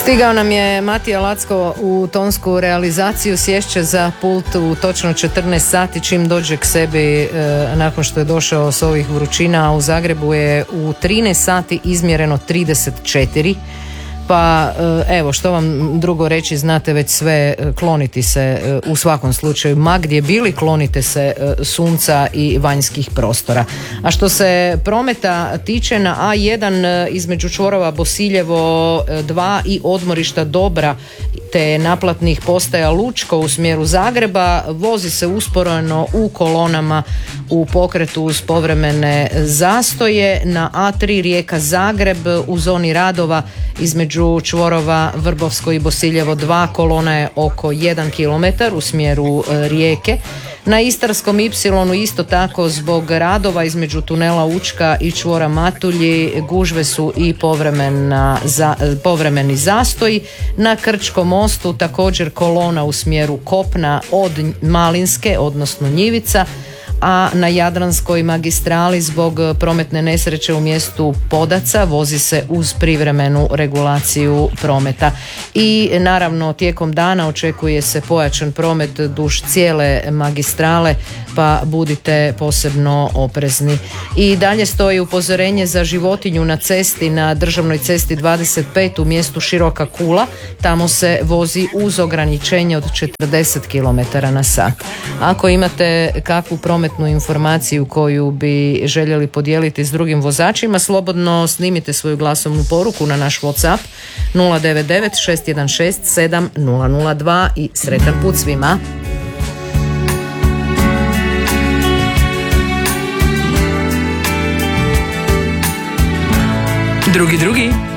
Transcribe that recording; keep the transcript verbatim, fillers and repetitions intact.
Stigao nam je Matija Lacko u tonsku realizaciju, sješće za pult u točno četrnaest sati čim dođe k sebi e, nakon što je došao s ovih vrućina, a u Zagrebu je u trinaest sati izmjereno trideset četiri. Pa evo, što vam drugo reći, znate već sve, kloniti se u svakom slučaju ma gdje bili, klonite se sunca i vanjskih prostora. A što se prometa tiče, na A jedan između čvorova Bosiljevo dva i odmorišta Dobra te naplatnih postaja Lučko u smjeru Zagreba vozi se usporeno u kolonama u pokretu uz povremene zastoje. Na A tri Rijeka Zagreb u zoni radova između čvorova Vrbovsko i Bosiljevo dva kolona je oko jedan kilometar u smjeru Rijeke. Na Istarskom Ipsilonu isto tako zbog radova između tunela Učka i čvora Matulji gužve su i povremena, za, povremeni zastoji. Na Krčkom mostu također kolona u smjeru kopna od Malinske, odnosno Njivica, a na Jadranskoj magistrali zbog prometne nesreće u mjestu Podaca vozi se uz privremenu regulaciju prometa. I naravno tijekom dana očekuje se pojačan promet duž cijele magistrale, pa budite posebno oprezni. I dalje stoji upozorenje za životinju na cesti na državnoj cesti dvadeset pet u mjestu Široka Kula. Tamo se vozi uz ograničenje od četrdeset kilometara na sat. Ako imate kakvu prometnu informaciju koju bi željeli podijeliti s drugim vozačima, slobodno snimite svoju glasovnu poruku na naš WhatsApp nula devet devet šest jedan šest sedam nula nula dva i sretan put svima. Drugi drugi